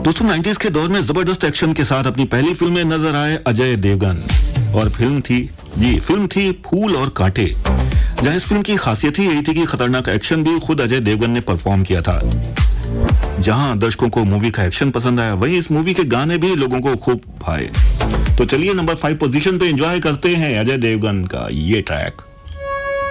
दोस्तों 90s के दौर में जबरदस्त एक्शन के साथ अपनी पहली फिल्म में नजर आए अजय देवगन और फिल्म थी फूल और कांटे। जहां इस फिल्म की खासियत ही यही थी कि खतरनाक एक्शन भी खुद अजय देवगन ने परफॉर्म किया था। जहां दर्शकों को मूवी का एक्शन पसंद आया, वहीं इस मूवी के गाने भी लोगों को खूब भाए। तो चलिए नंबर 5 पोजीशन पे एंजॉय करते हैं अजय देवगन का ये ट्रैक।